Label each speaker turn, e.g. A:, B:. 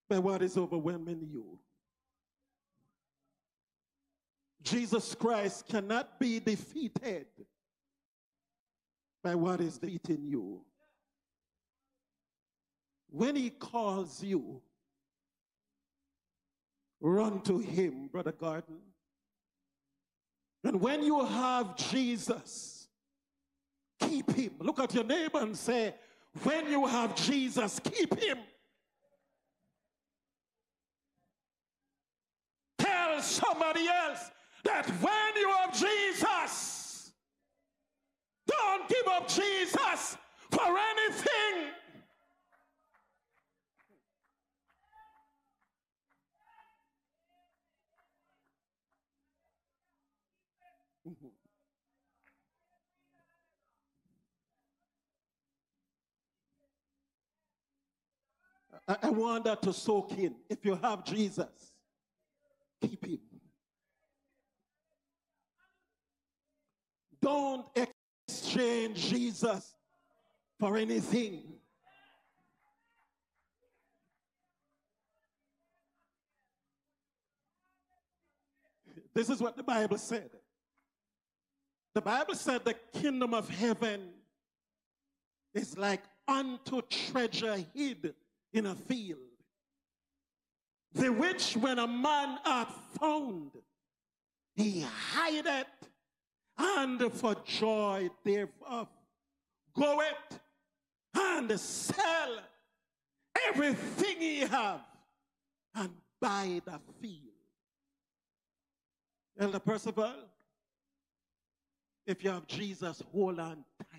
A: by what is overwhelming you. Jesus Christ cannot be defeated by what is defeating you. When he calls you, run to him, Brother Gordon. And when you have Jesus, keep him. Look at your neighbor and say, when you have Jesus, keep him. Tell somebody else that when you have Jesus, don't give up Jesus for anything. I want that to soak in. If you have Jesus, keep him. Don't exchange Jesus for anything. This is what the Bible said. The Bible said the kingdom of heaven is like unto treasure hid in a field, the which when a man hath found, he hideth, and for joy thereof goeth and sell everything he have and buy the field. Elder Percival, if you have Jesus, hold on